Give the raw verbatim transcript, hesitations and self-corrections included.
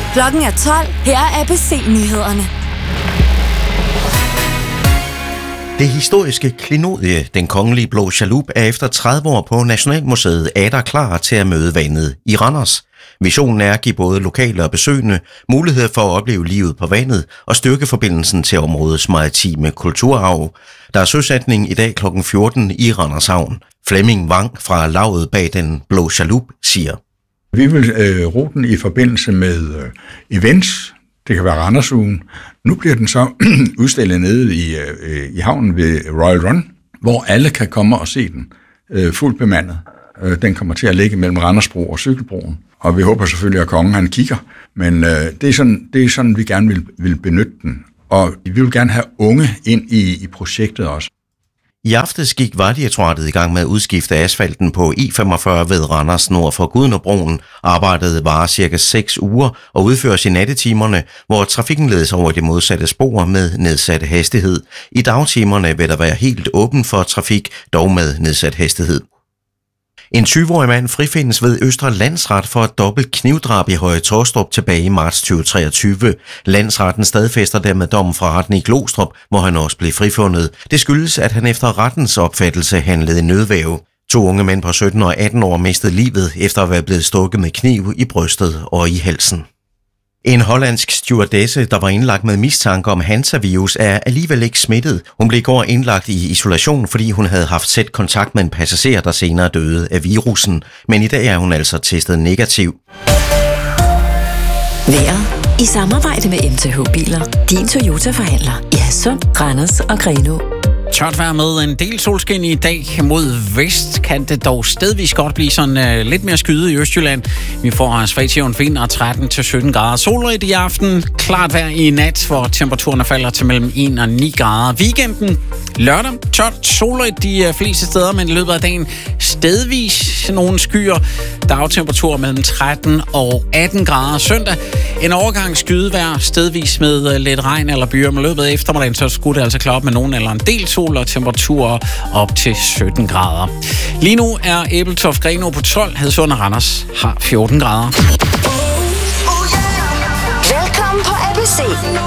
Klokken er tolv. Her er A B C-nyhederne. Det historiske klenodie, den kongelige blå chalup, er efter tredive år på Nationalmuseet atter klar til at møde vandet i Randers. Visionen er at give både lokale og besøgende mulighed for at opleve livet på vandet og styrke forbindelsen til områdets maritime kulturarv. Der er søsætning i dag klokken fjorten i Randers Havn. Flemming Wang fra lavet bag den blå chalup siger: Vi vil øh, ruten i forbindelse med øh, events. Det kan være Randersugen. Nu bliver den så udstillet nede i, øh, i havnen ved Royal Run, hvor alle kan komme og se den øh, fuldt bemandet. Øh, den kommer til at ligge mellem Randersbro og Cykelbroen. Og vi håber selvfølgelig, at kongen han kigger. Men øh, det, er sådan, det er sådan, vi gerne vil, vil benytte den. Og vi vil gerne have unge ind i, i projektet også. I aftes gik Vejdirektoratet i gang med at udskifte asfalten på E femogfyrre ved Randers nord for Gudnåbroen. Arbejdet varer cirka seks uger og udføres i nattetimerne, hvor trafikken ledes over det modsatte spor med nedsat hastighed. I dagtimerne vil der være helt åben for trafik, dog med nedsat hastighed. En tyve-årig mand frifindes ved Østre Landsret for et dobbelt knivdrab i Høje Taastrup tilbage i marts tyve treogtyve. Landsretten stadfæster dermed dommen fra retten i Glostrup, hvor han også blev frifundet. Det skyldes, at han efter rettens opfattelse handlede i nødværge. To unge mænd på sytten og atten år mistede livet efter at være blevet stukket med kniv i brystet og i halsen. En hollandsk stewardesse, der var indlagt med mistanke om hantavirus, er alligevel ikke smittet. Hun blev i går indlagt i isolation, fordi hun havde haft tæt kontakt med en passager, der senere døde af virusen. Men i dag er hun altså testet negativ. Vejret i samarbejde med M T H Biler. Din Toyota-forhandler i Hadsund, Randers og Grenaa. Tørt vejr med en del solskin i dag. Mod vest kan det dog stedvis godt blive sådan uh, lidt mere skyet i Østjylland. Vi får svagt jævn vind og tretten til sytten grader. Solrigt i aften. Klart vejr i nat, hvor temperaturen falder til mellem en og ni grader. Weekenden lørdag tørt solrigt de fleste steder, men i løbet af dagen stedvis nogle skyer. Dagtemperatur mellem tretten og atten grader. Søndag en overgang skydevejr, stedvis med lidt regn eller byer. Men løbet af eftermiddagen så skulle det altså klare op med nogen eller en del sol og temperaturer op til sytten grader. Lige nu er Ebeltoft Grenaa på tolv, Hadsund og Randers har fjorten grader. Velkommen på A B C.